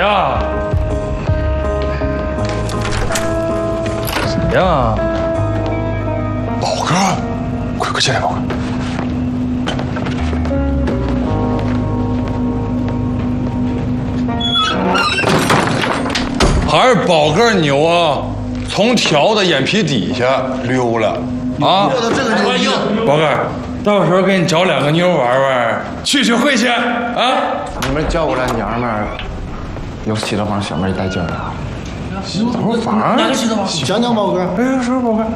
呀？谁呀？ 宝哥，快进来，宝哥。还是宝哥牛啊！从条的眼皮底下溜了啊！ 做的这个牛逼！ 宝哥，到时候给你找2个妞玩玩，去会去啊！ 你们叫过来娘们儿，有洗头房小妹带劲儿啊！ 洗头房？ 哪个洗头房？讲讲宝哥。 哎，说宝哥，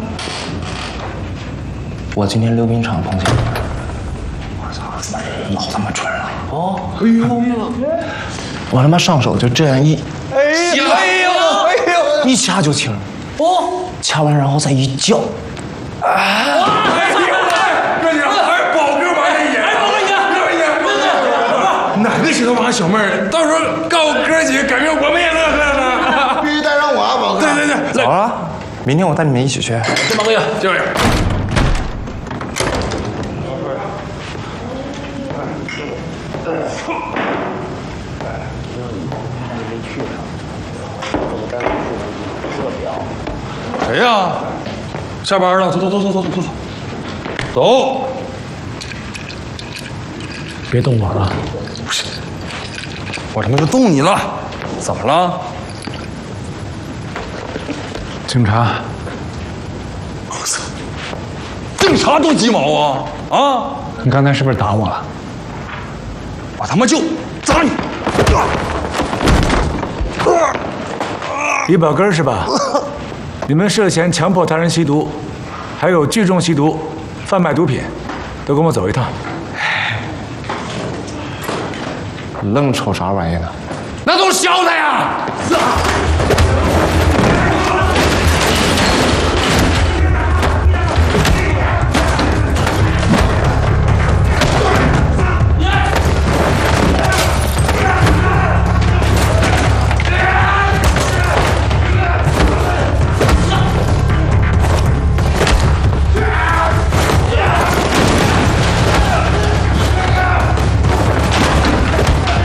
我今天溜冰场碰见你，我操，老他妈蠢了！哦， 哎呦， 我他妈上手就这样一， 哎呦， 一掐就轻，哦，掐完然后再一叫， 哎呦，哥姐，还是宝哥玩的野，哪个洗头房小妹儿？到时候告诉哥几个，感觉我们也乐呵呢。 必须带上我啊，宝哥！ 对， 好了，明天我带你们一起去。 宝哥，就是。谁呀？下班了，走，走。 别动我了！ 不是，我他妈就动你了，怎么了？ 警察， 我操！警察多鸡毛啊！啊！ 你刚才是不是打我了？ 我他妈就砸你！ 李宝根是吧？你们涉嫌强迫他人吸毒，还有聚众吸毒、贩卖毒品，都跟我走一趟。 愣瞅啥玩意呢？ 那都是小的呀！